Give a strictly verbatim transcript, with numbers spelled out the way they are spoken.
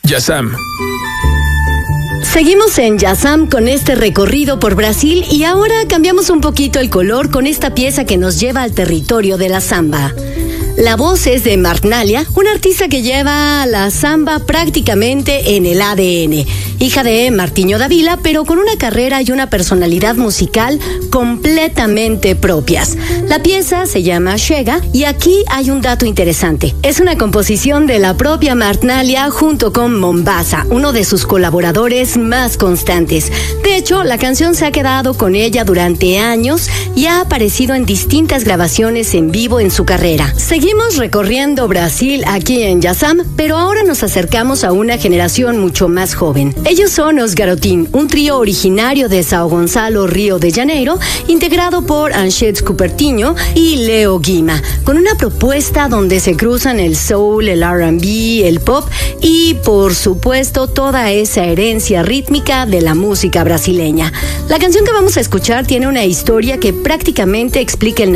Yazam. Seguimos en Yazam con este recorrido por Brasil y ahora cambiamos un poquito el color con esta pieza que nos lleva al territorio de la samba. La voz es de Martnalia, una artista que lleva la samba prácticamente en el A D N. Hija de Martinho da Vila, pero con una carrera y una personalidad musical completamente propias. La pieza se llama Chega y aquí hay un dato interesante. Es una composición de la propia Martnalia junto con Mombasa, uno de sus colaboradores más constantes. De hecho, la canción se ha quedado con ella durante años y ha aparecido en distintas grabaciones en vivo en su carrera. Seguimos recorriendo Brasil aquí en Yazam, pero ahora nos acercamos a una generación mucho más joven. Ellos son Os Garotin, un trío originario de São Gonçalo, Río de Janeiro, integrado por Anchets Cupertinho y Leo Guima, con una propuesta donde se cruzan el soul, el R and B, el pop y, por supuesto, toda esa herencia rítmica de la música brasileña. La canción que vamos a escuchar tiene una historia que prácticamente explica el